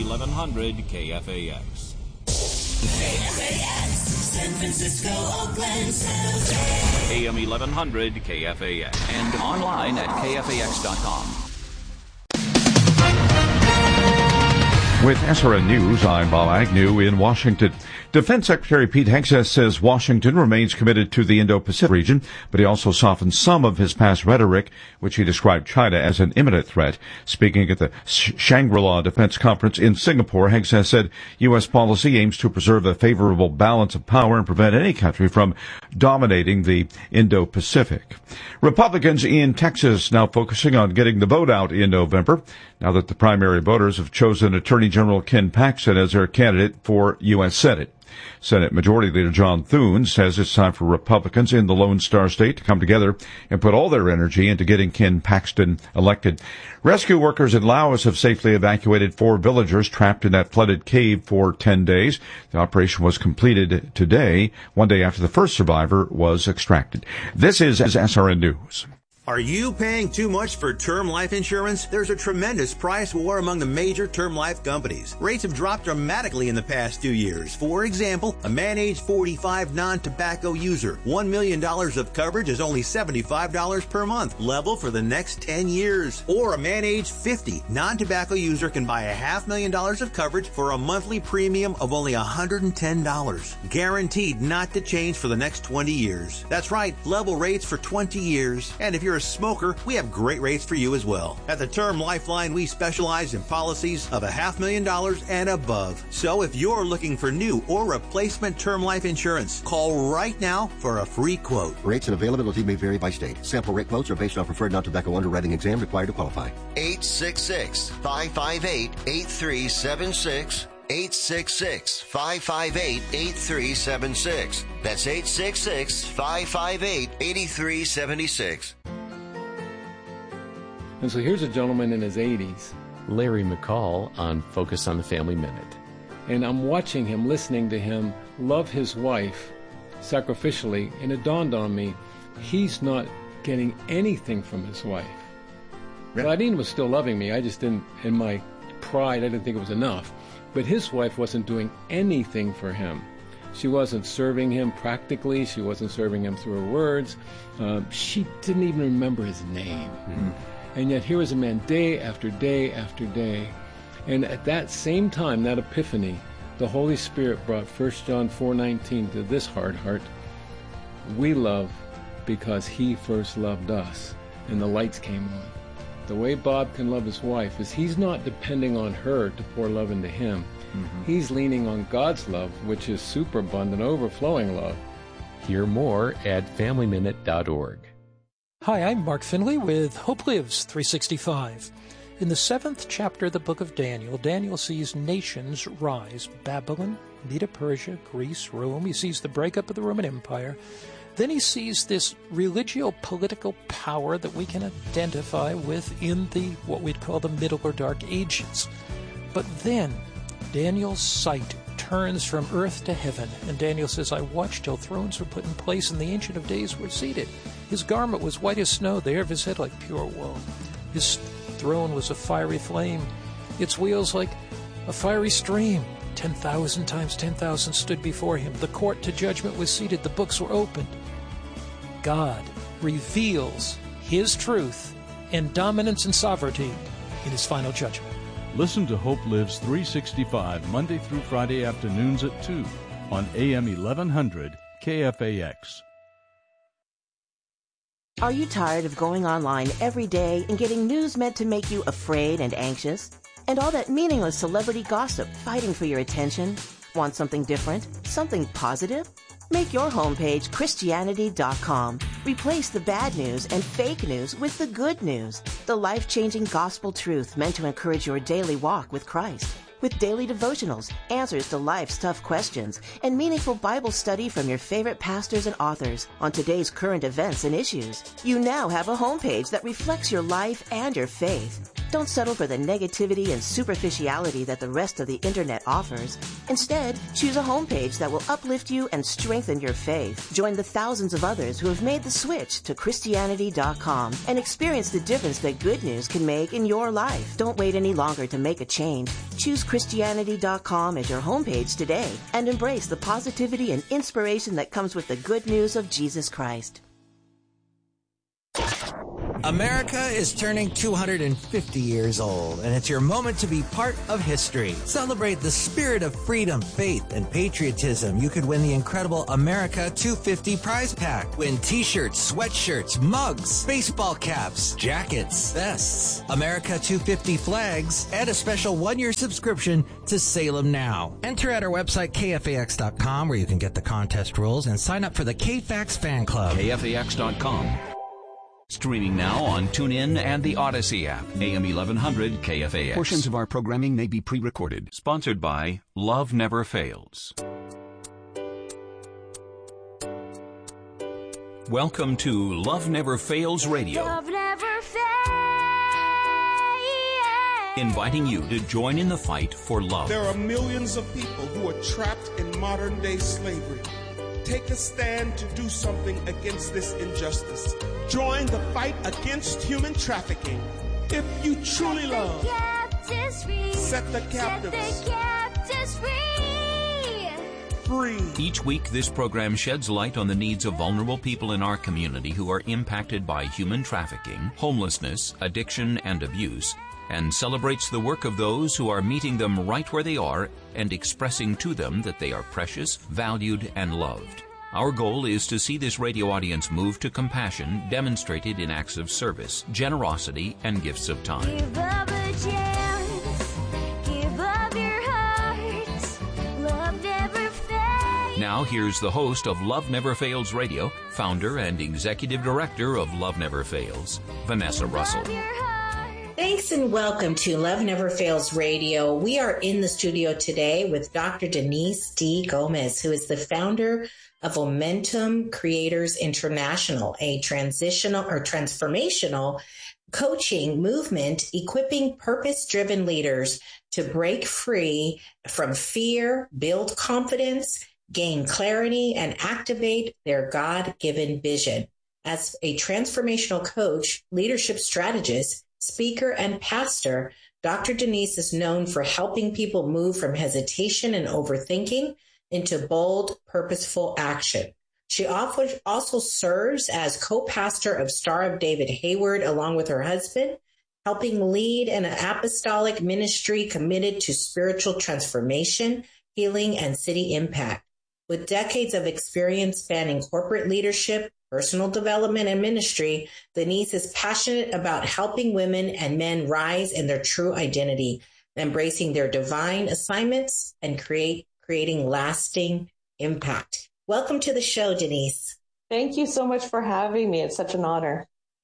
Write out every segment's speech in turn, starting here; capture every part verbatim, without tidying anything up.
eleven hundred K F A X. K F A X, San Francisco, Oakland, San Jose. A M eleven hundred K F A X. And online at K F A X dot com. With S R N News, I'm Bob Agnew in Washington. Defense Secretary Pete Hegseth says Washington remains committed to the Indo-Pacific region, but he also softened some of his past rhetoric, which he described China as an imminent threat. Speaking at the Shangri-La Defense Conference in Singapore, Hegseth said U S policy aims to preserve a favorable balance of power and prevent any country from dominating the Indo-Pacific. Republicans in Texas now focusing on getting the vote out in November, now that the primary voters have chosen Attorney General Ken Paxton as their candidate for U S Senate. Senate Majority Leader John Thune says it's time for Republicans in the Lone Star State to come together and put all their energy into getting Ken Paxton elected. Rescue workers in Laos have safely evacuated four villagers trapped in that flooded cave for ten days. The operation was completed today, one day after the first survivor was extracted. This is S R N News. Are you paying too much for term life insurance? There's a tremendous price war among the major term life companies. Rates have dropped dramatically in the past two years. For example, a man age forty-five non-tobacco user, one million dollars of coverage is only seventy-five dollars per month, level for the next ten years. Or a man age fifty non-tobacco user can buy a half million dollars of coverage for a monthly premium of only one hundred ten dollars. Guaranteed not to change for the next twenty years. That's right, level rates for twenty years. And if you're a smoker, we have great rates for you as well. At the Term Lifeline, we specialize in policies of a half million dollars and above. So if you're looking for new or replacement term life insurance, call right now for a free quote. Rates and availability may vary by state. Sample rate quotes are based on preferred non-tobacco underwriting exam required to qualify. eight six six, five five eight, eight three seven six. eight six six, five five eight, eight three seven six. That's eight six six, five five eight, eight three seven six. And so here's a gentleman in his eighties, Larry McCall, on Focus on the Family Minute. And I'm watching him, listening to him love his wife sacrificially, and it dawned on me, he's not getting anything from his wife. Claudine was still loving me. I just didn't, in my pride, I didn't think it was enough. But his wife wasn't doing anything for him. She wasn't serving him practically. She wasn't serving him through her words. Um, she didn't even remember his name. Mm-hmm. And yet here was a man day after day after day. And at that same time, that epiphany, the Holy Spirit brought First John four nineteen to this hard heart. We love because he first loved us. And the lights came on. The way Bob can love his wife is he's not depending on her to pour love into him. Mm-hmm. He's leaning on God's love, which is superabundant, overflowing love. Hear more at family minute dot org. Hi, I'm Mark Finley with Hope Lives three sixty-five. In the seventh chapter of the book of Daniel, Daniel sees nations rise. Babylon, Medo-Persia, Greece, Rome. He sees the breakup of the Roman Empire. Then he sees this religio-political power that we can identify with in the, what we'd call the Middle or Dark Ages. But then Daniel's sight turns from earth to heaven, and Daniel says, I watched till thrones were put in place and the Ancient of Days were seated. His garment was white as snow, the hair of his head like pure wool. His throne was a fiery flame, its wheels like a fiery stream. Ten thousand times ten thousand stood before him. The court to judgment was seated, the books were opened. God reveals his truth and dominance and sovereignty in his final judgment. Listen to Hope Lives three sixty-five Monday through Friday afternoons at two on A M eleven hundred K F A X. Are you tired of going online every day and getting news meant to make you afraid and anxious? And all that meaningless celebrity gossip fighting for your attention? Want something different? Something positive? Make your homepage Christianity dot com. Replace the bad news and fake news with the good news. The life-changing gospel truth meant to encourage your daily walk with Christ. With daily devotionals, answers to life's tough questions, and meaningful Bible study from your favorite pastors and authors on today's current events and issues. You now have a homepage that reflects your life and your faith. Don't settle for the negativity and superficiality that the rest of the internet offers. Instead, choose a homepage that will uplift you and strengthen your faith. Join the thousands of others who have made the switch to Christianity dot com and experience the difference that good news can make in your life. Don't wait any longer to make a change. Choose Christianity dot com as your homepage today and embrace the positivity and inspiration that comes with the good news of Jesus Christ. America is turning two hundred fifty years old, and it's your moment to be part of history. Celebrate the spirit of freedom, faith, and patriotism. You could win the incredible America two fifty prize pack. Win t-shirts, sweatshirts, mugs, baseball caps, jackets, vests, America two fifty flags, and a special one-year subscription to Salem Now. Enter at our website, K F A X dot com, where you can get the contest rules and sign up for the K F A X fan club. K F A X dot com. Streaming now on TuneIn and the Odyssey app. A M eleven hundred K F A X. Portions of our programming may be pre-recorded. Sponsored by Love Never Fails. Welcome to Love Never Fails Radio. Love never fails. Inviting you to join in the fight for love. There are millions of people who are trapped in modern-day slavery. Take a stand to do something against this injustice. Join the fight against human trafficking. If you truly love, set the captives free. Free. Each week, this program sheds light on the needs of vulnerable people in our community who are impacted by human trafficking, homelessness, addiction, and abuse, and celebrates the work of those who are meeting them right where they are and expressing to them that they are precious, valued, and loved. Our goal is to see this radio audience move to compassion demonstrated in acts of service, generosity, and gifts of time. Give up a chance. Give up your heart. Love never fails. Now here's the host of Love Never Fails Radio, founder and executive director of Love Never Fails, Vanessa Russell. Thanks and welcome to Love Never Fails Radio. We are in the studio today with Doctor Denise D. Gomez, who is the founder of Momentum Creators International, a transitional or transformational coaching movement equipping purpose-driven leaders to break free from fear, build confidence, gain clarity, and activate their God-given vision. As a transformational coach, leadership strategist, speaker, and pastor, Doctor Denise is known for helping people move from hesitation and overthinking into bold, purposeful action. She also serves as co-pastor of Star of David Hayward along with her husband, helping lead an apostolic ministry committed to spiritual transformation, healing, and city impact. With decades of experience spanning corporate leadership, personal development, and ministry, Denise is passionate about helping women and men rise in their true identity, embracing their divine assignments, and create creating lasting impact. Welcome to the show, Denise. Thank you so much for having me. It's such an honor.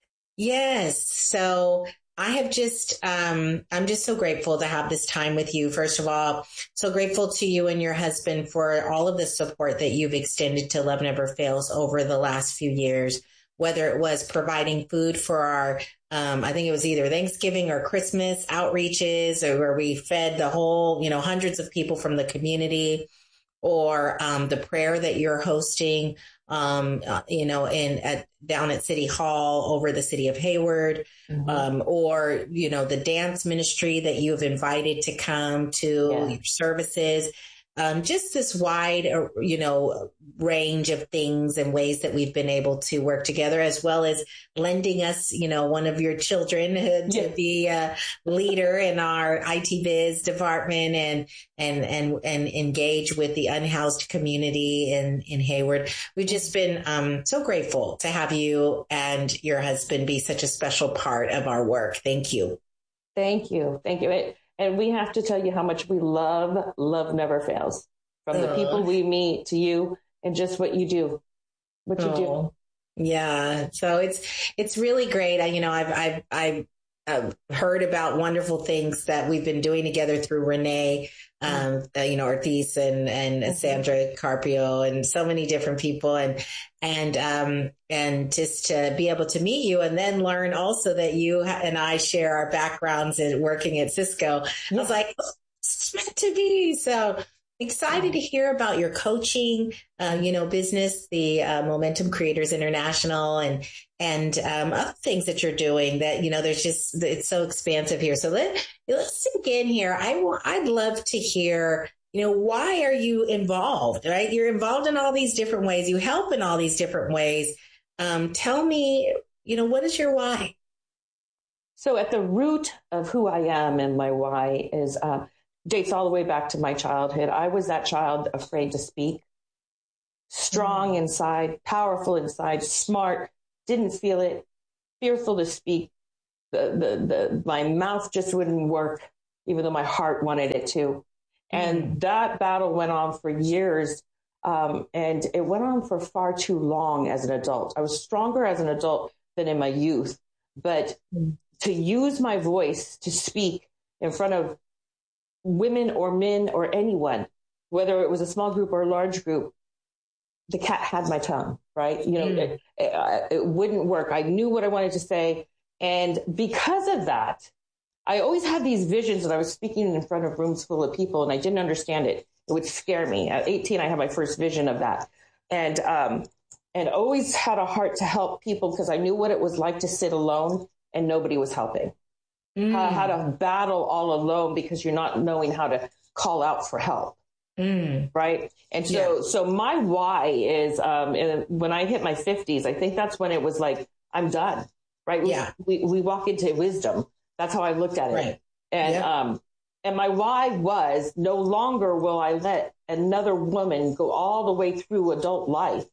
Yes. So I have just, um, I'm just so grateful to have this time with you. First of all, so grateful to you and your husband for all of the support that you've extended to Love Never Fails over the last few years, whether it was providing food for our, um, I think it was either Thanksgiving or Christmas outreaches, or where we fed the whole, you know, hundreds of people from the community, or um, the prayer that you're hosting, um, uh, you know, in at down at City Hall over the city of Hayward, mm-hmm. um, or, you know, the dance ministry that you've invited to come to yeah. your services. Um, just this wide, uh, you know, range of things and ways that we've been able to work together, as well as lending us, you know, one of your children uh, to yeah. be a leader in our I T biz department and, and, and, and engage with the unhoused community in, in Hayward. We've just been um, so grateful to have you and your husband be such a special part of our work. Thank you. Thank you. Thank you. It, And we have to tell you how much we love Love Never Fails. From the people we meet to you and just what you do, what you oh. do. Yeah. So it's, it's really great. I, you know, I've, I've, I've uh, heard about wonderful things that we've been doing together through Renee, um, mm-hmm. uh, you know, Ortiz and, and mm-hmm. Sandra Carpio and so many different people. And, and, um, and just to be able to meet you and then learn also that you and I share our backgrounds in working at Cisco. Yeah. I was like, oh, it's meant to be. So Excited to hear about your coaching, uh, you know, business, the uh, Momentum Creators International, and and um, other things that you're doing. That, you know, there's just, it's so expansive here. So let let's sink in here. I w- I'd love to hear, you know, why are you involved? Right, you're involved in all these different ways. You help in all these different ways. Um, tell me, you know, what is your why? So at the root of who I am and my why is. Uh, dates all the way back to my childhood. I was that child afraid to speak, strong mm-hmm. inside, powerful inside, smart, didn't feel it, fearful to speak. The, the, the, my mouth just wouldn't work, even though my heart wanted it to. Mm-hmm. And that battle went on for years. Um, and it went on for far too long as an adult. I was stronger as an adult than in my youth, but mm-hmm. to use my voice to speak in front of women or men or anyone, whether it was a small group or a large group, the cat had my tongue, right? You know, mm. it, it, it wouldn't work. I knew what I wanted to say. And because of that, I always had these visions that I was speaking in front of rooms full of people and I didn't understand it. It would scare me. At eighteen, I had my first vision of that. And, um, and always had a heart to help people because I knew what it was like to sit alone and nobody was helping. Mm. How, how to battle all alone because you're not knowing how to call out for help. Mm. Right. And so, yeah. so my why is, um, and when I hit my fifties, I think that's when it was like, I'm done. Right. We, yeah. we, we walk into wisdom. That's how I looked at it. Right. And, yeah. um, and my why was no longer will I let another woman go all the way through adult life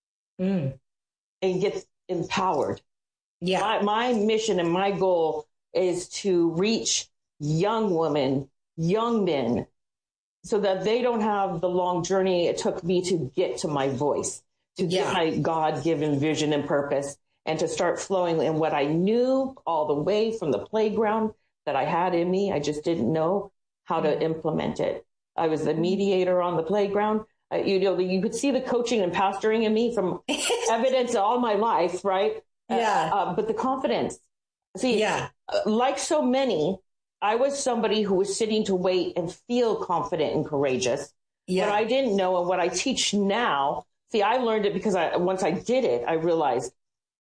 mm. and get empowered. Yeah. My, my mission and my goal is to reach young women, young men, so that they don't have the long journey it took me to get to my voice, to yeah. get my God-given vision and purpose, and to start flowing in what I knew all the way from the playground that I had in me. I just didn't know how to implement it. I was the mediator on the playground. Uh, you know, you could see the coaching and pastoring in me from evidence all my life, right? Yeah. Uh, uh, but the confidence. See, yeah. like so many, I was somebody who was sitting to wait and feel confident and courageous. Yeah. What I didn't know and what I teach now, see, I learned it because I, once I did it, I realized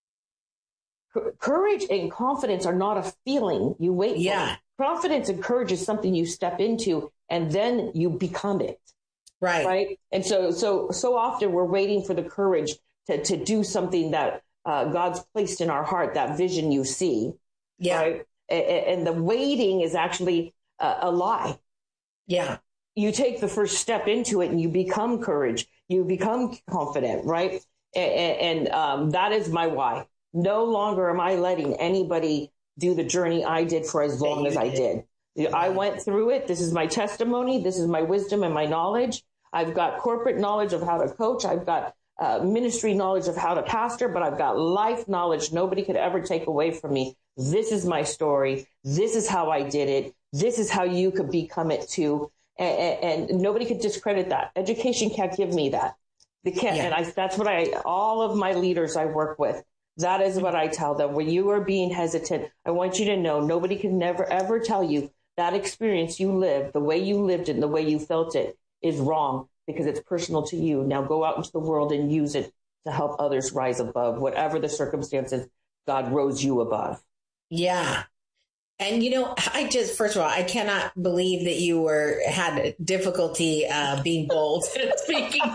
courage and confidence are not a feeling you wait yeah. for. Confidence and courage is something you step into and then you become it. Right. Right. And so, so, so often we're waiting for the courage to, to do something that uh, God's placed in our heart, that vision you see. Yeah. Right? And the waiting is actually a, a lie. Yeah. You take the first step into it and you become courage. You become confident, right? And, and um, that is my why. No longer am I letting anybody do the journey I did for as long as I did. Yeah. I went through it. This is my testimony. This is my wisdom and my knowledge. I've got corporate knowledge of how to coach. I've got uh, ministry knowledge of how to pastor, but I've got life knowledge nobody could ever take away from me. This is my story. This is how I did it. This is how you could become it too. And, and nobody could discredit that. Education can't give me that. They can't. Yeah. And I, that's what I, all of my leaders I work with, that is what I tell them. When you are being hesitant, I want you to know nobody can never, ever tell you that experience you lived, the way you lived it, and the way you felt it is wrong because it's personal to you. Now go out into the world and use it to help others rise above whatever the circumstances God rose you above. Yeah. And, you know, I just, first of all, I cannot believe that you were, had difficulty uh, being bold speaking.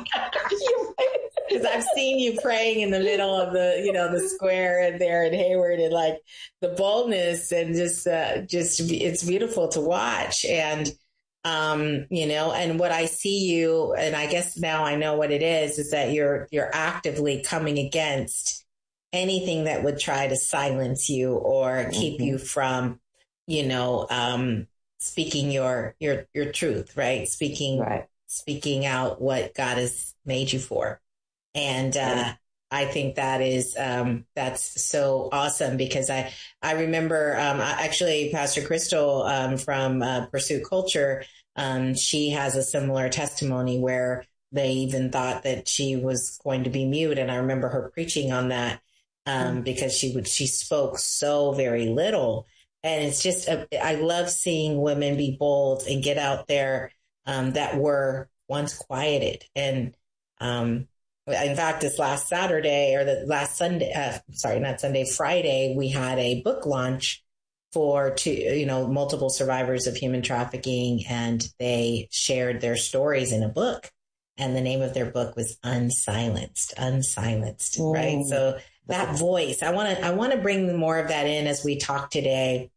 Because I've seen you praying in the middle of the, you know, the square there in Hayward, and like the boldness and just, uh, just, it's beautiful to watch. And, um, you know, and what I see you, and I guess now I know what it is, is that you're, you're actively coming against anything that would try to silence you or keep mm-hmm. you from, you know, um, speaking your, your, your truth, right? Speaking, right. speaking out what God has made you for. And, uh, yeah. I think that is, um, that's so awesome because I, I remember, um, actually Pastor Crystal, um, from, uh, Pursuit Culture, um, she has a similar testimony where they even thought that she was going to be mute. And I remember her preaching on that. Um, because she would, she spoke so very little. And it's just, a, I love seeing women be bold and get out there, um, that were once quieted. And um, in fact, this last Saturday or the last Sunday, uh, sorry, not Sunday, Friday, we had a book launch for two, you know, multiple survivors of human trafficking, and they shared their stories in a book. And the name of their book was Unsilenced, Unsilenced, mm. right? So that voice, I want to, I want to bring more of that in as we talk today,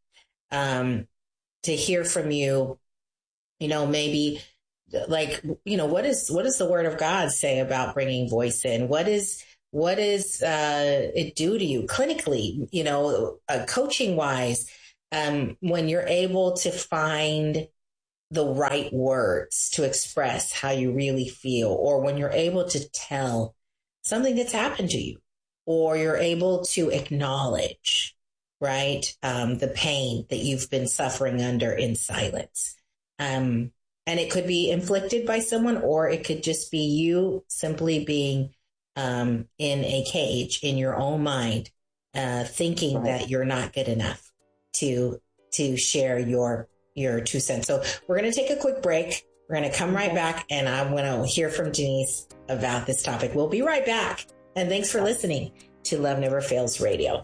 um, to hear from you, you know, maybe like, you know, what is, what does the word of God say about bringing voice in? What is, what is, uh, it do to you clinically, you know, uh, coaching wise, um, when you're able to find the right words to express how you really feel, or when you're able to tell something that's happened to you, or you're able to acknowledge, right, um, the pain that you've been suffering under in silence. Um, and it could be inflicted by someone, or it could just be you simply being um, in a cage in your own mind, uh, thinking right. that you're not good enough to to share your your two cents. So we're going to take a quick break. We're going to come right back, and I'm going to hear from Denise about this topic. We'll be right back. And thanks for listening to Love Never Fails Radio.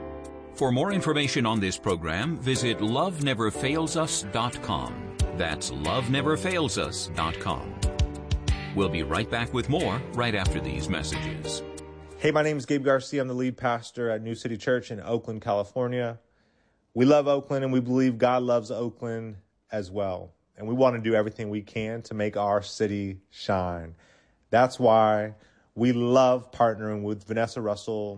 For more information on this program, visit love never fails us dot com. That's love never fails us dot com. We'll be right back with more right after these messages. Hey, my name is Gabe Garcia. I'm the lead pastor at New City Church in Oakland, California. We love Oakland, and we believe God loves Oakland as well. And we want to do everything we can to make our city shine. That's why we love partnering with Vanessa Russell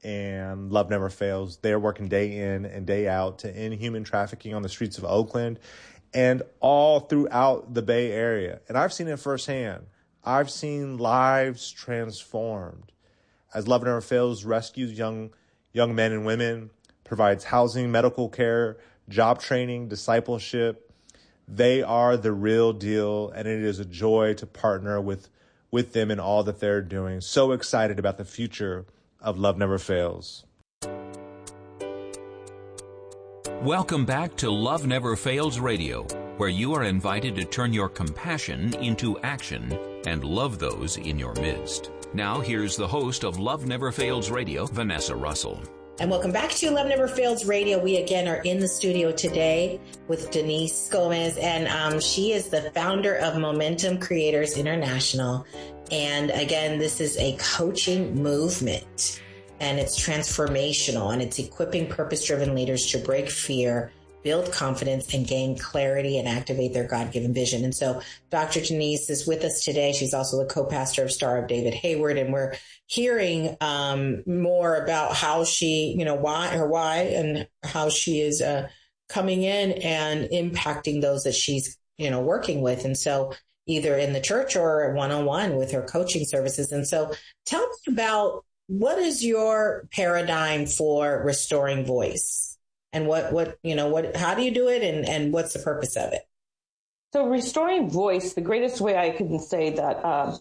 and Love Never Fails. They're working day in and day out to end human trafficking on the streets of Oakland and all throughout the Bay Area. And I've seen it firsthand. I've seen lives transformed as Love Never Fails rescues young young men and women, provides housing, medical care, job training, discipleship. They are the real deal, and it is a joy to partner with, with them in all that they're doing. So excited about the future of Love Never Fails. Welcome back to Love Never Fails Radio, where you are invited to turn your compassion into action and love those in your midst. Now here's the host of Love Never Fails Radio, Vanessa Russell. And welcome back to Love Never Fails Radio. We again are in the studio today with Denise Gomez, and um, she is the founder of Momentum Creators International. And again, this is a coaching movement, and it's transformational, and it's equipping purpose-driven leaders to break fear, build confidence, and gain clarity and activate their God-given vision. And so Doctor Denise is with us today. She's also the co-pastor of Star of David Hayward, and we're hearing um, more about how she, you know, why her why and how she is uh, coming in and impacting those that she's, you know, working with. And so either in the church or one-on-one with her coaching services. And so tell me about, what is your paradigm for restoring voice? And what, what, you know, what, how do you do it? And, and what's the purpose of it? So restoring voice, the greatest way I can say that um,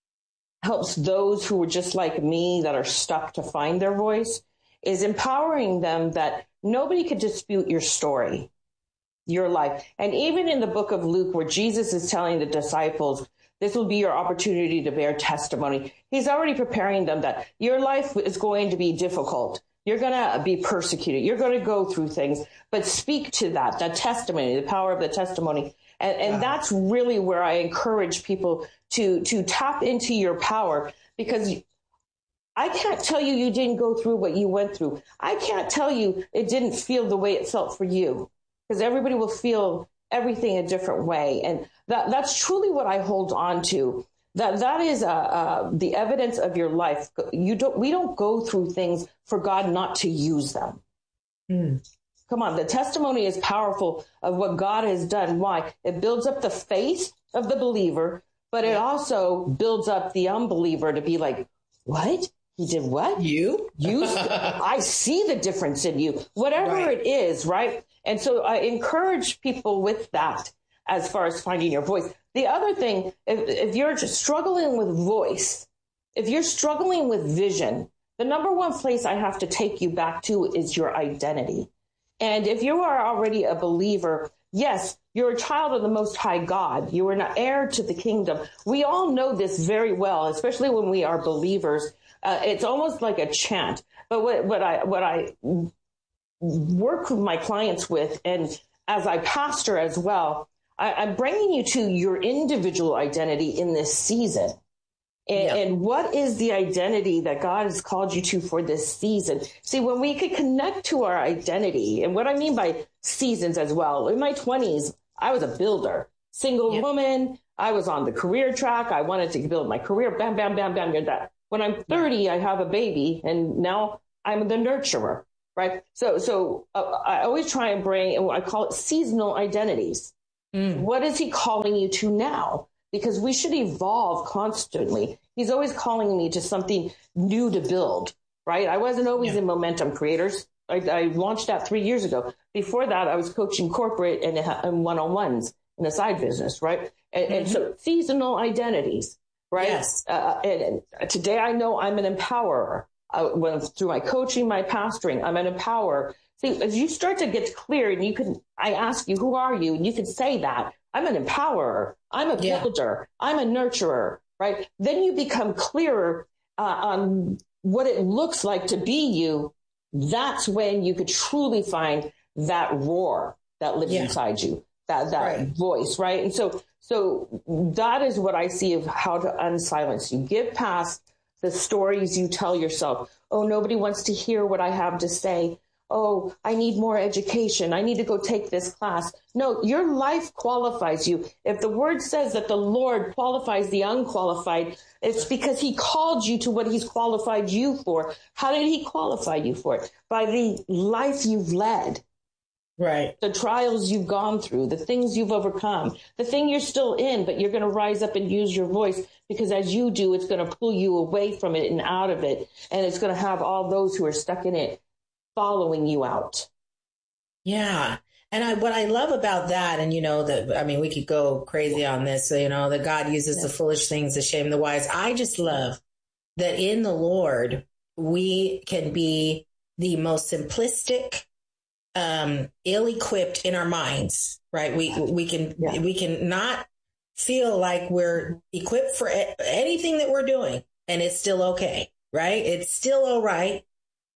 helps those who are just like me that are stuck to find their voice is empowering them that nobody could dispute your story, your life. And even in the book of Luke, where Jesus is telling the disciples, this will be your opportunity to bear testimony. He's already preparing them that your life is going to be difficult. You're going to be persecuted. You're going to go through things, but speak to that, that testimony, the power of the testimony. And, and wow. that's really where I encourage people to, to tap into your power, because I can't tell you you didn't go through what you went through. I can't tell you it didn't feel the way it felt for you, because everybody will feel everything a different way. And that, that's truly what I hold on to. That that is uh, uh, the evidence of your life. You don't. We don't go through things for God not to use them. Mm. Come on, the testimony is powerful of what God has done. Why? It builds up the faith of the believer, but it also builds up the unbeliever to be like, "What? He did what? You? You? I see the difference in you. Whatever right. it is, right?" And so I encourage people with that as far as finding your voice. The other thing, if, if you're just struggling with voice, if you're struggling with vision, the number one place I have to take you back to is your identity. And if you are already a believer, yes, you're a child of the Most High God. You are an heir to the kingdom. We all know this very well, especially when we are believers. Uh, it's almost like a chant. But what, what I what I work with my clients with, and as I pastor as well, I, I'm bringing you to your individual identity in this season. And, yeah. and what is the identity that God has called you to for this season? See, when we could connect to our identity, and what I mean by seasons as well, in my twenties, I was a builder, single yeah. woman. I was on the career track. I wanted to build my career. Bam, bam, bam, bam. You're that. When I'm thirty, yeah. I have a baby, and now I'm the nurturer, right? So, so uh, I always try and bring, and I call it seasonal identities. Mm. What is he calling you to now? Because we should evolve constantly. He's always calling me to something new to build, right? I wasn't always yeah. in Momentum Creators. I, I launched that three years ago. Before that, I was coaching corporate and, and one-on-ones in a side business, right? And, mm-hmm. and so seasonal identities, right? Yes. Uh, and, and today I know I'm an empowerer. Uh, when through my coaching, my pastoring, I'm an empowerer. See, as you start to get clear, and you can, I ask you, who are you? And you can say that. I'm an empowerer. I'm a builder. Yeah. I'm a nurturer, right? Then you become clearer uh, on what it looks like to be you. That's when you could truly find that roar that lives yeah. inside you, that that right. voice, right? And so, so that is what I see of how to unsilence you. Get past the stories you tell yourself. Oh, nobody wants to hear what I have to say. Oh, I need more education. I need to go take this class. No, your life qualifies you. If the word says that the Lord qualifies the unqualified, it's because he called you to what he's qualified you for. How did he qualify you for it? By the life you've led. Right. The trials you've gone through, the things you've overcome, the thing you're still in, but you're going to rise up and use your voice, because as you do, it's going to pull you away from it and out of it. And it's going to have all those who are stuck in it following you out. Yeah. And I, what I love about that, and you know, that, I mean, we could go crazy on this, so, you know, that God uses yeah. the foolish things to shame the wise. I just love that in the Lord, we can be the most simplistic, um, ill-equipped in our minds, right? We, we can, yeah. we can not feel like we're equipped for anything that we're doing, and it's still okay, right? It's still all right.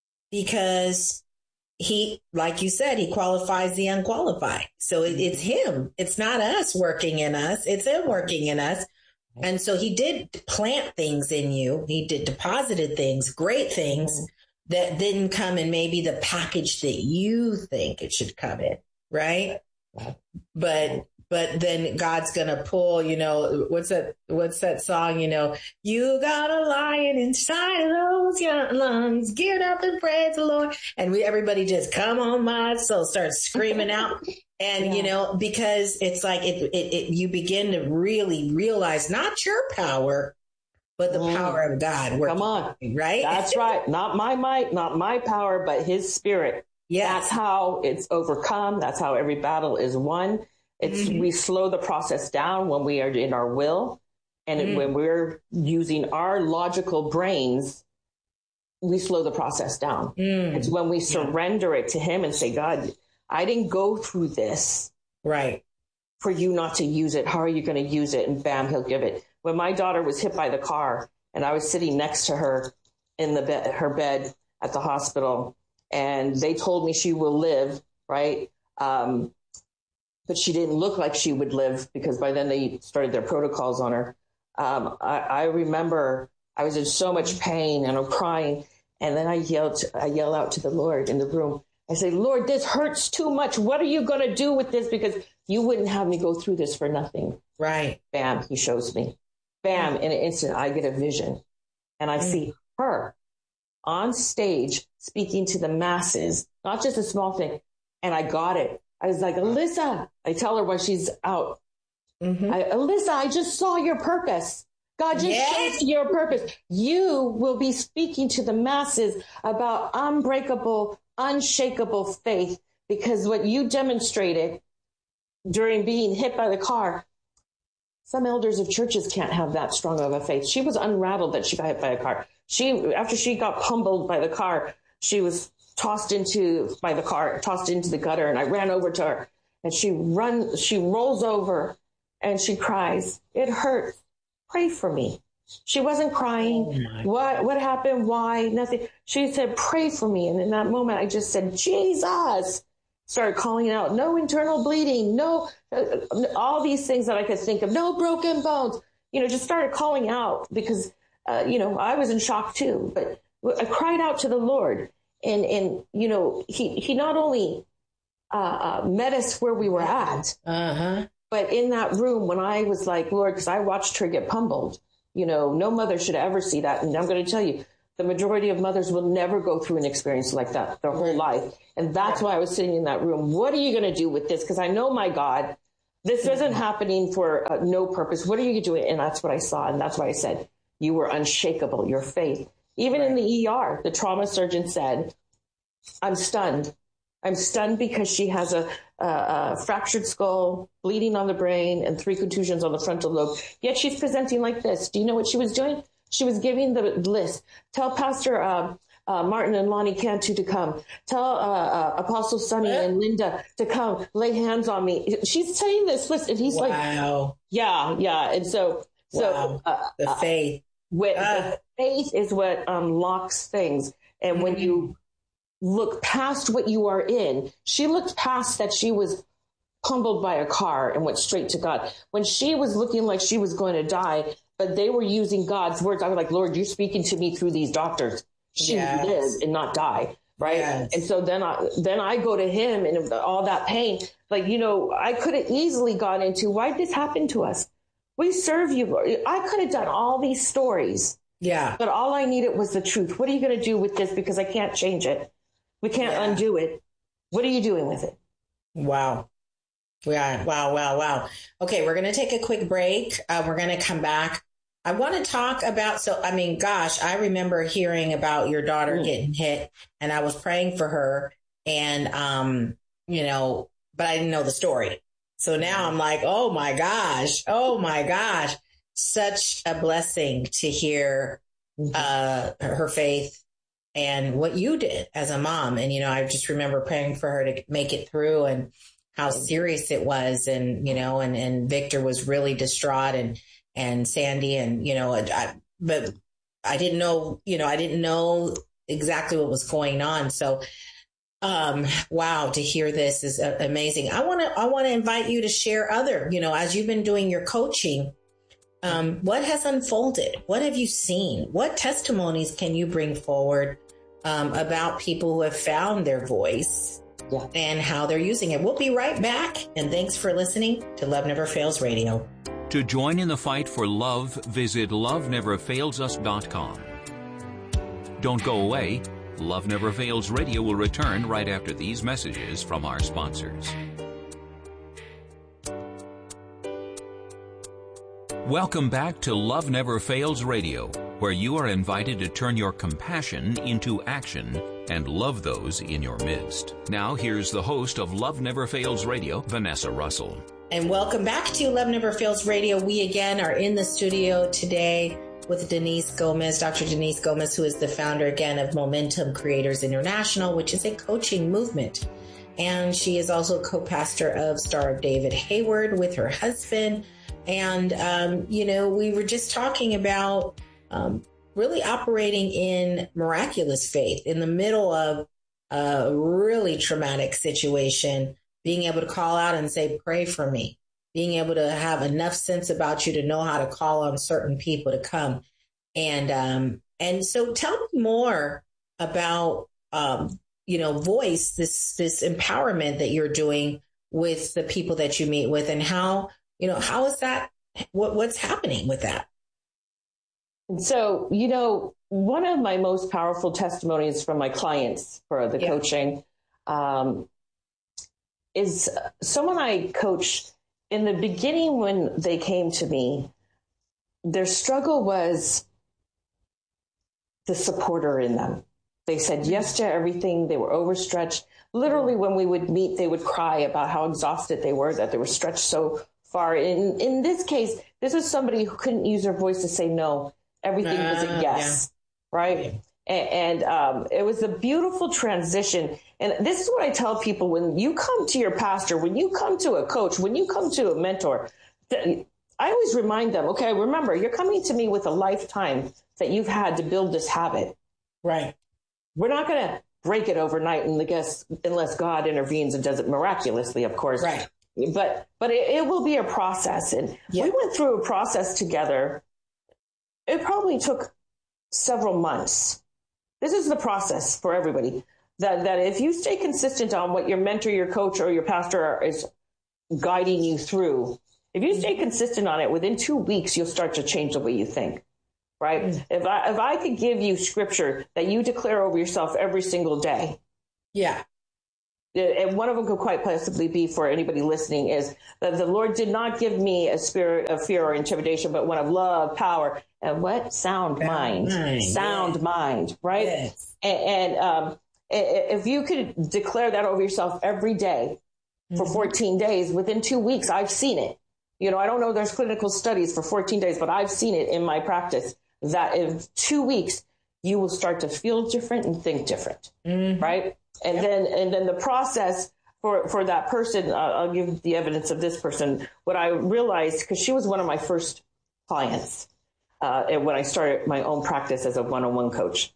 Because he, like you said, he qualifies the unqualified. So it, it's him. It's not us working in us. It's him working in us. And so he did plant things in you. He did deposited things, great things that didn't come in maybe the package that you think it should come in. Right. But But then God's going to pull, you know, what's that, what's that song, you know, you got a lion inside of those young lungs, get up and praise the Lord. And we, everybody just come on, my soul, starts screaming out. And, yeah. you know, because it's like it, it, it, you begin to really realize not your power, but the mm. power of God. Come on. Right. That's right. Not my might, not my power, but his spirit. Yes. That's how it's overcome. That's how every battle is won. It's mm-hmm. we slow the process down when we are in our will, and mm-hmm. when we're using our logical brains, we slow the process down. Mm. It's when we surrender yeah. it to him and say, God, I didn't go through this right for you not to use it. How are you going to use it? And bam, he'll give it. When my daughter was hit by the car and I was sitting next to her in the bed, her bed at the hospital, and they told me she will live, right? Um, but she didn't look like she would live, because by then they started their protocols on her. Um, I, I remember I was in so much pain and I'm crying. And then I yelled, I yelled out to the Lord in the room. I say, Lord, this hurts too much. What are you going to do with this? Because you wouldn't have me go through this for nothing. Right. Bam, he shows me. Bam, in an instant, I get a vision. And I mm. see her on stage speaking to the masses, not just a small thing. And I got it. I was like, Alyssa, I tell her when she's out, mm-hmm. I, Alyssa, I just saw your purpose. God just yes. showed your purpose. You will be speaking to the masses about unbreakable, unshakable faith, because what you demonstrated during being hit by the car, some elders of churches can't have that strong of a faith. She was unrattled that she got hit by a car. She, after she got pummeled by the car, she was tossed into by the car, tossed into the gutter. And I ran over to her And she runs, she rolls over and she cries. It hurts. Pray for me. She wasn't crying. Oh what, what happened? Why? Nothing. She said, pray for me. And in that moment, I just said, Jesus. Started calling out, no internal bleeding, no, uh, all these things that I could think of, no broken bones, you know, just started calling out because, uh, you know, I was in shock too, but I cried out to the Lord and, and, you know, he, he not only, uh, uh met us where we were at, uh-huh. but in that room when I was like, Lord, cause I watched her get pummeled, you know, no mother should ever see that. And I'm going to tell you, the majority of mothers will never go through an experience like that their whole life. And that's why I was sitting in that room. What are you going to do with this? Because I know, my God, this isn't happening for uh, no purpose. What are you doing? And that's what I saw. And that's why I said, you were unshakable, your faith. Even right. in the E R, the trauma surgeon said, I'm stunned. I'm stunned because she has a, a, a fractured skull, bleeding on the brain, and three contusions on the frontal lobe. Yet she's presenting like this. Do you know what she was doing? She was giving the list. Tell Pastor uh, uh, Martin and Lonnie Cantu to come. Tell uh, uh, Apostle Sonny and Linda to come. Lay hands on me. She's saying this list, and he's wow. like, "Wow, yeah, yeah." And so, so wow. uh, the faith, uh, with, uh. the faith is what unlocks things. And mm-hmm. when you look past what you are in, she looked past that she was pummeled by a car and went straight to God. When she was looking like she was going to die, but they were using God's words. I was like, Lord, you're speaking to me through these doctors. She yes. would live and not die. Right. Yes. And so then I, then I go to him and all that pain, like, you know, I could have easily gone into, why did this happen to us? We serve you, Lord. I could have done all these stories. Yeah. But all I needed was the truth. What are you going to do with this? Because I can't change it. We can't yeah. undo it. What are you doing with it? Wow. Yeah. Wow. Wow. Wow. Okay. We're going to take a quick break. Uh, we're going to come back. I want to talk about, so, I mean, gosh, I remember hearing about your daughter mm. getting hit, and I was praying for her, and, um, you know, but I didn't know the story. So now I'm like, oh my gosh, oh my gosh, such a blessing to hear, uh, her faith and what you did as a mom. And, you know, I just remember praying for her to make it through and how serious it was. And, you know, and, and Victor was really distraught, and, and Sandy, and, you know, I, but I didn't know, you know, I didn't know exactly what was going on. So, um, wow, to hear this is amazing. I want to, I want to invite you to share other, you know, as you've been doing your coaching, um, what has unfolded? What have you seen? What testimonies can you bring forward, um, about people who have found their voice yeah. and how they're using it? We'll be right back. And thanks for listening to Love Never Fails Radio. To join in the fight for love, visit love never fails us dot com. Don't go away. Love Never Fails Radio will return right after these messages from our sponsors. Welcome back to Love Never Fails Radio, where you are invited to turn your compassion into action and love those in your midst. Now, here's the host of Love Never Fails Radio, Vanessa Russell. And welcome back to Love Never Fails Radio. We again are in the studio today with Denise Gomez, Doctor Denise Gomez, who is the founder again of Momentum Creators International, which is a coaching movement. And she is also co-pastor of Star of David Hayward with her husband. And, um, you know, we were just talking about um, really operating in miraculous faith in the middle of a really traumatic situation, being able to call out and say, pray for me, being able to have enough sense about you to know how to call on certain people to come. And, um, and so tell me more about, um, you know, voice, this, this empowerment that you're doing with the people that you meet with, and how, you know, how is that, what, what's happening with that? So, you know, one of my most powerful testimonies from my clients for the yeah. coaching, um, is someone I coached in the beginning when they came to me. Their struggle was the supporter in them. They said yes to everything. They were overstretched. Literally, when we would meet, they would cry about how exhausted they were, that they were stretched so far. In, in this case, this is somebody who couldn't use their voice to say no. Everything uh, was a yes, yeah. right? And, and um, it was a beautiful transition. And this is what I tell people: when you come to your pastor, when you come to a coach, when you come to a mentor, I always remind them, okay, remember, you're coming to me with a lifetime that you've had to build this habit. Right. We're not going to break it overnight unless, unless God intervenes and does it miraculously, of course. Right. But but it, it will be a process. And yeah. we went through a process together. It probably took several months. This is the process for everybody. That that if you stay consistent on what your mentor, your coach, or your pastor is guiding you through, if you stay consistent on it, within two weeks, you'll start to change the way you think. Right? Mm. If I if I could give you scripture that you declare over yourself every single day. Yeah. And one of them could quite possibly be, for anybody listening, is that the Lord did not give me a spirit of fear or intimidation, but one of love, power, and what? Sound mind. mind. Sound yes. mind, right? Yes. And, and um, if you could declare that over yourself every day for mm-hmm. fourteen days, within two weeks, I've seen it. You know, I don't know, there's clinical studies for fourteen days, but I've seen it in my practice that in two weeks, you will start to feel different and think different, mm-hmm. right? And yep. then, and then the process for, for that person, uh, I'll give the evidence of this person. What I realized, because she was one of my first clients, uh, and when I started my own practice as a one-on-one coach,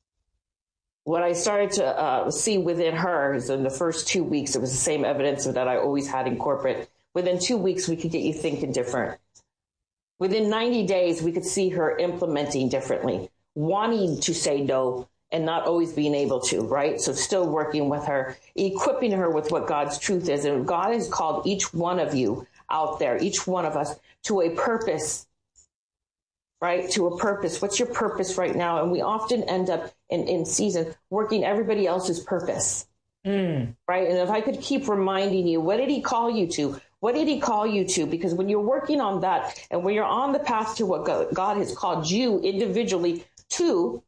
what I started to uh, see within her is in the first two weeks, it was the same evidence that I always had in corporate. Within two weeks, we could get you thinking different. Within ninety days, we could see her implementing differently, wanting to say no, and not always being able to, right? So still working with her, equipping her with what God's truth is. And God has called each one of you out there, each one of us, to a purpose, right? To a purpose. What's your purpose right now? And we often end up in, in season working everybody else's purpose, mm. right? And if I could keep reminding you, what did he call you to? What did he call you to? Because when you're working on that and when you're on the path to what God has called you individually to,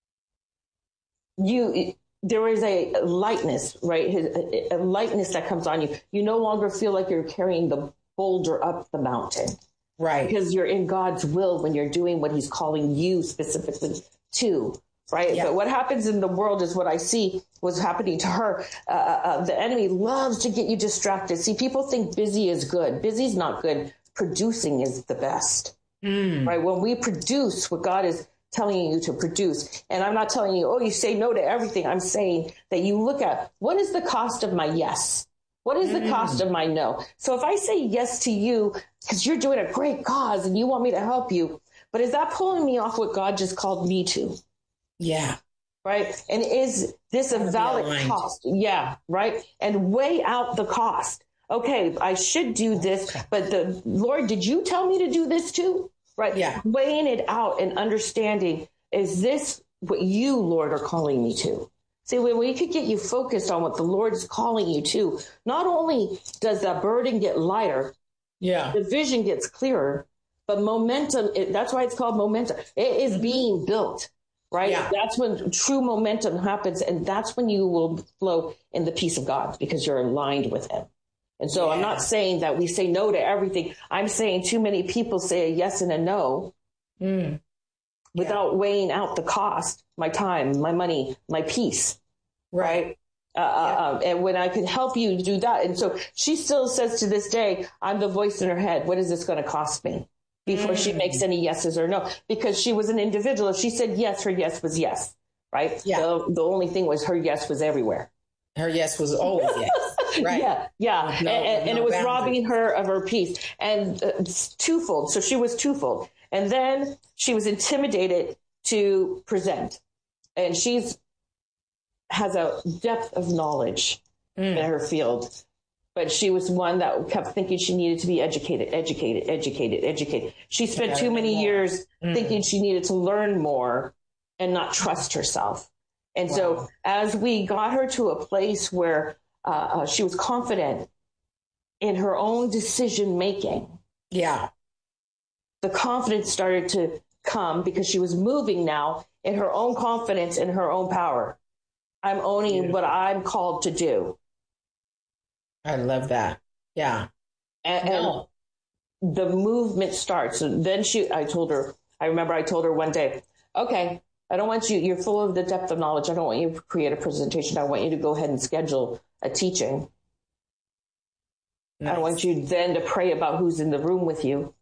you, there is a lightness, right? A lightness that comes on you. You no longer feel like you're carrying the boulder up the mountain. Right. Because you're in God's will when you're doing what he's calling you specifically to, right? Yeah. But what happens in the world is what I see was happening to her. Uh, uh, the enemy loves to get you distracted. See, people think busy is good. Busy is not good. Producing is the best, mm. right? When we produce what God is telling you to produce. And I'm not telling you, oh, you say no to everything. I'm saying that you look at, what is the cost of my yes? What is the mm. cost of my no? So if I say yes to you because you're doing a great cause and you want me to help you, but is that pulling me off what God just called me to? Yeah. Right. And is this a valid cost? Yeah. Right. And weigh out the cost. Okay, I should do this, but the Lord, did you tell me to do this too? Right. Yeah. Weighing it out and understanding, is this what you, Lord, are calling me to? See, when we could get you focused on what the Lord is calling you to, not only does that burden get lighter, yeah, the vision gets clearer, but momentum, it, that's why it's called momentum. It is being built, right? Yeah. That's when true momentum happens. And that's when you will flow in the peace of God because you're aligned with him. And so yeah. I'm not saying that we say no to everything. I'm saying too many people say a yes and a no mm. without yeah. weighing out the cost, my time, my money, my peace. Right. Uh, yeah. uh, and when I can help you do that. And so she still says to this day, I'm the voice in her head. What is this going to cost me? Before mm. she makes any yeses or no, because she was an individual. If she said yes, her yes was yes. Right. Yeah. The, the only thing was her yes was everywhere. Her yes was always yes. Right. Yeah, yeah. No, and, and no it was boundaries. Robbing her of her peace. And uh, it's twofold. So she was twofold. And then she was intimidated to present. And she's has a depth of knowledge mm. in her field. But she was one that kept thinking she needed to be educated, educated, educated, educated. She spent too many more. years mm. thinking she needed to learn more and not trust herself. And wow. so as we got her to a place where uh, uh, she was confident in her own decision making. Yeah. The confidence started to come because she was moving now in her own confidence, in her own power. I'm owning yeah. what I'm called to do. I love that. Yeah. And, no. and the movement starts. And then she, I told her, I remember I told her one day, okay, I don't want you, you're full of the depth of knowledge. I don't want you to create a presentation. I want you to go ahead and schedule a teaching. Nice. I want you then to pray about who's in the room with you.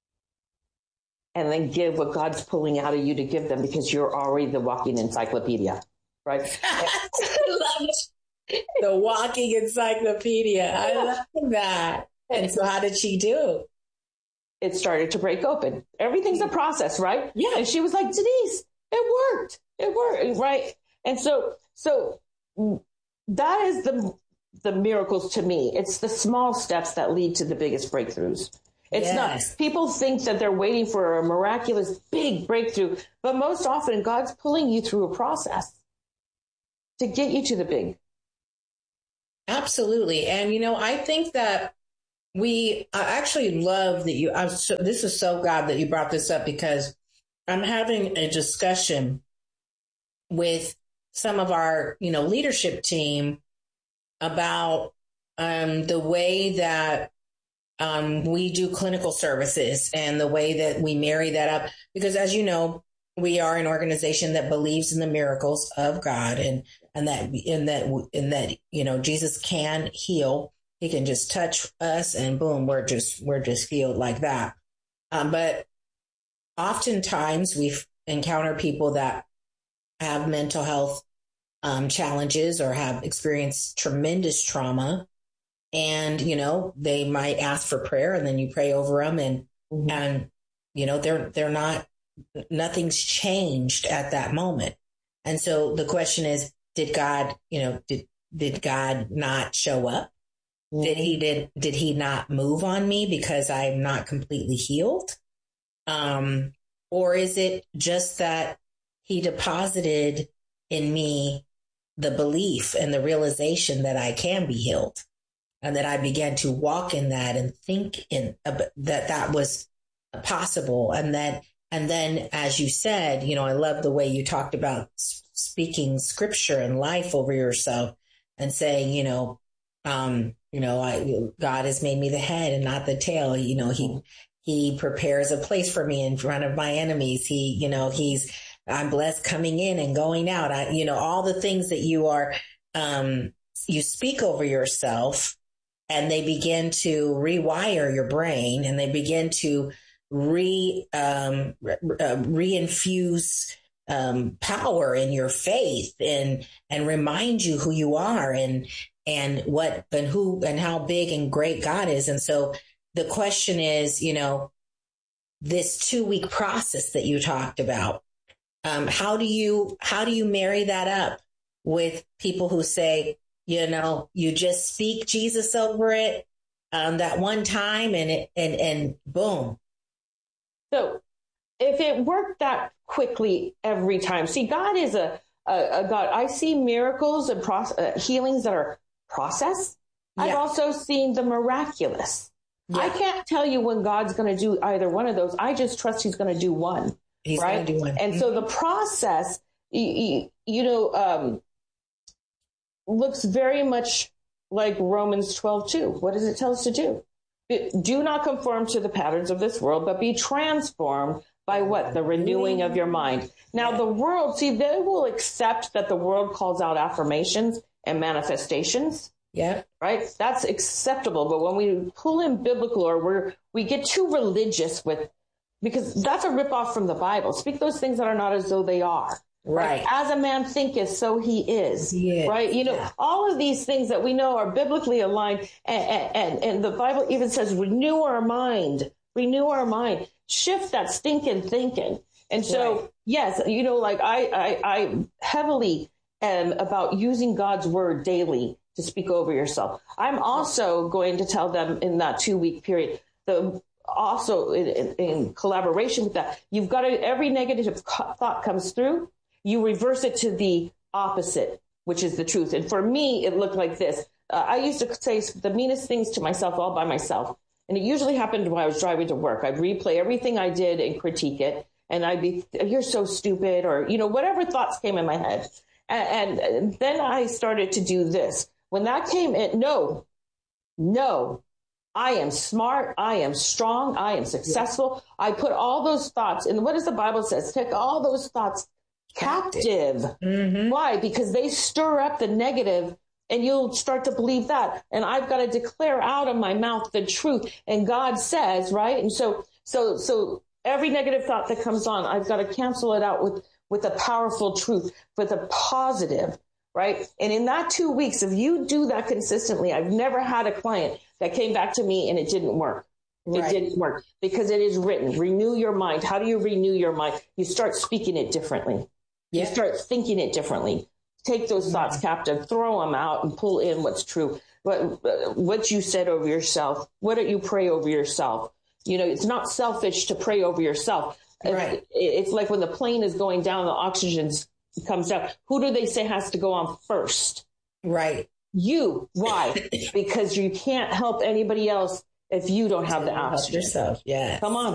And then give what God's pulling out of you to give them, because you're already the walking encyclopedia, right? I love it. The walking encyclopedia. I love that. And so how did she do? It started to break open. Everything's a process, right? Yeah. And she was like, Denise, it worked. It worked, right? And so, so that is the the miracles to me. It's the small steps that lead to the biggest breakthroughs. It's yes. not, people think that they're waiting for a miraculous big breakthrough, but most often God's pulling you through a process to get you to the big. Absolutely. And, you know, I think that we, I actually love that you, I'm so, this is so glad that you brought this up, because I'm having a discussion with some of our, you know, leadership team about um, the way that Um, we do clinical services and the way that we marry that up, because as you know, we are an organization that believes in the miracles of God, and, and that, in that, in that, you know, Jesus can heal. He can just touch us and boom, we're just, we're just healed like that. Um, but oftentimes we encounter people that have mental health um, challenges or have experienced tremendous trauma. And, you know, they might ask for prayer, and then you pray over them, and, mm-hmm. and, you know, they're, they're not, nothing's changed at that moment. And so the question is, did God, you know, did, did God not show up? Mm-hmm. Did he, did, did he not move on me because I'm not completely healed? Um, or is it just that he deposited in me the belief and the realization that I can be healed? And that I began to walk in that and think in uh, that that was possible. And then, and then, as you said, you know, I love the way you talked about speaking scripture and life over yourself and saying, you know, um, you know, I, God has made me the head and not the tail. You know, he, he prepares a place for me in front of my enemies. He, you know, he's, I'm blessed coming in and going out. I, you know, all the things that you are, um, you speak over yourself. And they begin to rewire your brain, and they begin to re um, uh, reinfuse um, power in your faith, and and remind you who you are, and and what and who and how big and great God is. And so the question is, you know, this two week process that you talked about, um, how do you how do you marry that up with people who say, you know, you just speak Jesus over it um, that one time, and it, and and boom. So, if it worked that quickly every time, see, God is a a, a God. I see miracles and process, uh, healings that are processed. Yeah. I've also seen the miraculous. Yeah. I can't tell you when God's going to do either one of those. I just trust He's going to do one. He's right? going to do one. And mm-hmm. so the process, you, you, you know. Um, looks very much like Romans twelve two. What does it tell us to do? Do not conform to the patterns of this world, but be transformed by what? The renewing of your mind. Now, the world, see, they will accept that the world calls out affirmations and manifestations. Yeah. Right? That's acceptable. But when we pull in biblical, or we're, we get too religious with, because that's a ripoff from the Bible. Speak those things that are not as though they are. Right. As a man thinketh, so he is. Yes. Right. You know, yeah. all of these things that we know are biblically aligned. And, and, and the Bible even says, renew our mind, renew our mind, shift that stinking thinking. And so, right. yes, you know, like I, I, I heavily am about using God's word daily to speak over yourself. I'm also going to tell them in that two week period, the also in, in, in collaboration with that, you've got to, every negative thought comes through. You reverse it to the opposite, which is the truth. And for me, it looked like this. Uh, I used to say the meanest things to myself all by myself. And it usually happened when I was driving to work. I'd replay everything I did and critique it. And I'd be, you're so stupid, or, you know, whatever thoughts came in my head. And, and then I started to do this. When that came in, no, no, I am smart. I am strong. I am successful. I put all those thoughts, and what does the Bible says? Take all those thoughts captive. Mm-hmm. Why? Because they stir up the negative, and you'll start to believe that. And I've got to declare out of my mouth the truth. And God says, right? And so, so, so every negative thought that comes on, I've got to cancel it out with, with a powerful truth, with a positive, right? And in that two weeks, if you do that consistently, I've never had a client that came back to me and it didn't work. It right. didn't work because it is written. Renew your mind. How do you renew your mind? You start speaking it differently. Yeah. You start thinking it differently. Take those thoughts captive, throw them out, and pull in what's true. What, what you said over yourself. What do you pray over yourself? You know, it's not selfish to pray over yourself. Right. It's, it's like when the plane is going down, the oxygen comes down. Who do they say has to go on first? Right. You. Why? Because you can't help anybody else if you don't have the oxygen. Help yourself. Yeah. Come on.